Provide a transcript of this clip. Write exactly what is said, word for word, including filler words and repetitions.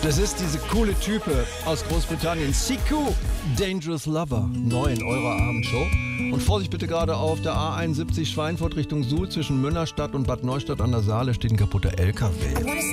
Das ist diese coole Type aus Großbritannien, Siku, Dangerous Lover, neu in eurer Abendshow. Und Vorsicht bitte, gerade auf der A einundsiebzig Schweinfurt Richtung Suhl zwischen Münnerstadt und Bad Neustadt an der Saale steht ein kaputter L K W.